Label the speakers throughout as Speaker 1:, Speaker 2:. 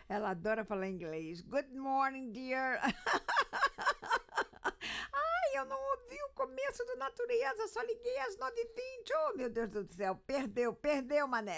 Speaker 1: Ela adora falar inglês. Good morning, dear. Ai, eu não ouvi o começo do Natureza, só liguei às 9h20. Oh, meu Deus do céu, perdeu, mané.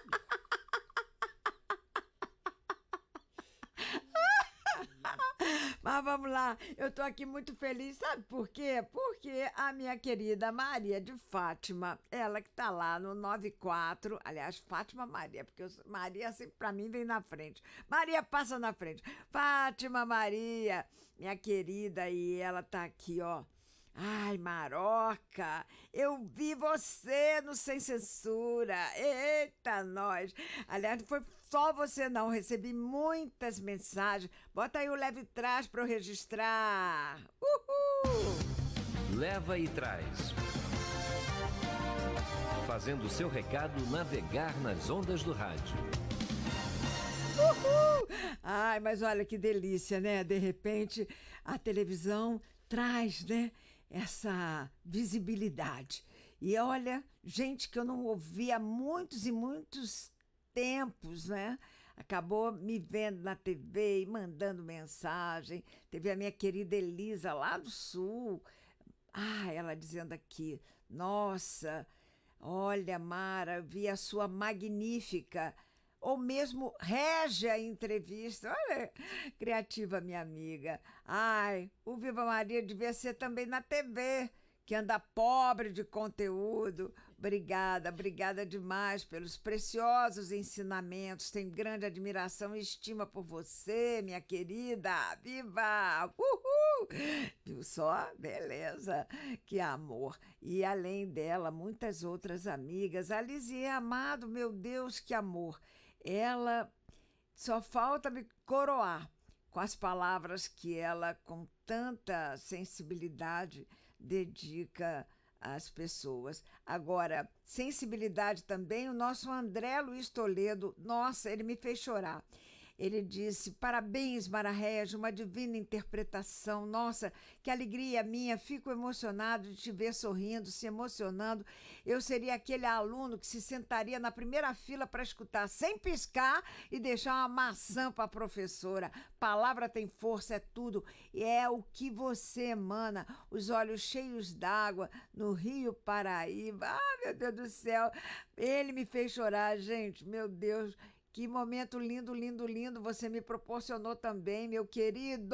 Speaker 1: Mas vamos lá, eu tô aqui muito feliz, sabe por quê? Porque a minha querida Maria de Fátima, ela que tá lá no 94, aliás, Fátima Maria, porque Maria sempre assim, pra mim vem na frente. Maria passa na frente. Fátima Maria, minha querida, e ela tá aqui, ó. Ai, Maroca, eu vi você no Sem Censura. Eita, nós. Aliás, não foi só você não, recebi muitas mensagens. Bota aí o Leva e Traz para eu registrar. Uhul!
Speaker 2: Leva e Traz. Fazendo seu recado navegar nas ondas do rádio.
Speaker 1: Uhul! Ai, mas olha que delícia, né? De repente, a televisão traz, né, essa visibilidade. E olha, gente que eu não ouvia há muitos e muitos tempos, né? Acabou me vendo na TV e mandando mensagem. Teve a minha querida Elisa lá do Sul. Ah, ela dizendo aqui, nossa, olha, Mara, vi a sua magnífica, ou mesmo régia entrevista. Olha, criativa, minha amiga. Ai, o Viva Maria devia ser também na TV, que anda pobre de conteúdo. Obrigada demais pelos preciosos ensinamentos. Tenho grande admiração e estima por você, minha querida. Viva! Uhul! Viu só? Beleza. Que amor. E além dela, muitas outras amigas. A Lisier Amado, meu Deus, que amor. Ela só falta me coroar com as palavras que ela, com tanta sensibilidade, dedica às pessoas. Agora, sensibilidade também, o nosso André Luiz Toledo, nossa, ele me fez chorar. Ele disse, parabéns, Mara Regis, uma divina interpretação. Nossa, que alegria minha, fico emocionado de te ver sorrindo, se emocionando. Eu seria aquele aluno que se sentaria na primeira fila para escutar sem piscar e deixar uma maçã para a professora. Palavra tem força, é tudo. E é o que você emana, os olhos cheios d'água no Rio Paraíba. Ah, meu Deus do céu, ele me fez chorar, gente, meu Deus. Que momento lindo, lindo, lindo você me proporcionou também, meu querido.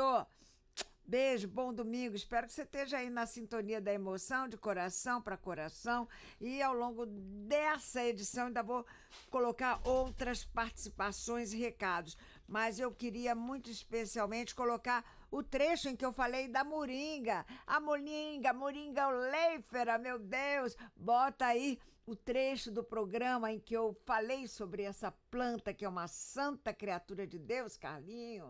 Speaker 1: Beijo, bom domingo. Espero que você esteja aí na sintonia da emoção, de coração para coração. E ao longo dessa edição ainda vou colocar outras participações e recados. Mas eu queria muito especialmente colocar o trecho em que eu falei da moringa. A moringa oleífera, meu Deus. Bota aí o trecho do programa em que eu falei sobre essa planta que é uma santa criatura de Deus, Carlinho.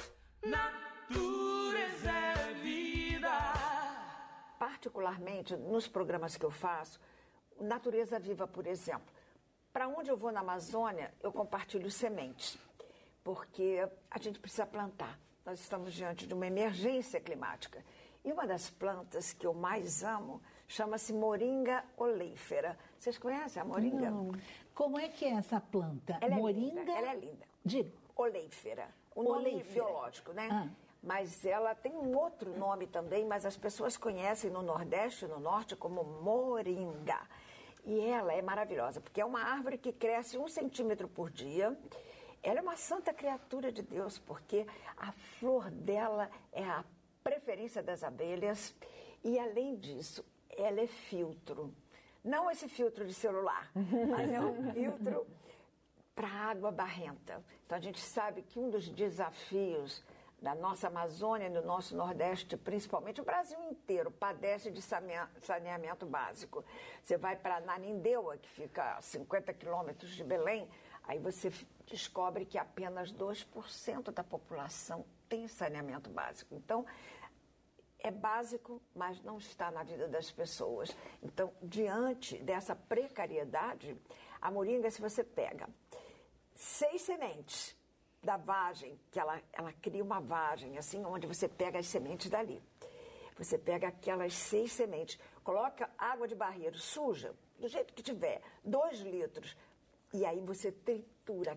Speaker 3: Natureza é vida.
Speaker 1: Particularmente nos programas que eu faço, Natureza Viva, por exemplo. Para onde eu vou na Amazônia, eu compartilho sementes, porque a gente precisa plantar. Nós estamos diante de uma emergência climática. E uma das plantas que eu mais amo chama-se moringa oleífera. Vocês conhecem a moringa?
Speaker 4: Não. Como é que é essa planta?
Speaker 1: Ela
Speaker 4: moringa?
Speaker 1: É linda, ela é linda.
Speaker 4: Diga.
Speaker 1: Oleífera. O nome
Speaker 4: Oleífera.
Speaker 1: biológico, né?
Speaker 4: Ah.
Speaker 1: Mas ela tem um outro nome também, mas as pessoas conhecem no Nordeste e no Norte como moringa. E ela é maravilhosa, porque é uma árvore que cresce 1 centímetro por dia. Ela é uma santa criatura de Deus, porque a flor dela é a preferência das abelhas. E, além disso, ela é filtro. Não esse filtro de celular, mas é um filtro para água barrenta. Então, a gente sabe que um dos desafios da nossa Amazônia e do nosso Nordeste, principalmente, o Brasil inteiro padece de saneamento básico. Você vai para Nanindeua, que fica a 50 quilômetros de Belém, aí você descobre que apenas 2% da população tem saneamento básico. Então, é básico, mas não está na vida das pessoas. Então, diante dessa precariedade, a moringa, se você pega 6 sementes da vagem, que ela cria uma vagem, assim, onde você pega as sementes dali. Você pega aquelas 6 sementes, coloca água de barreiro suja, do jeito que tiver, 2 litros, e aí você tritura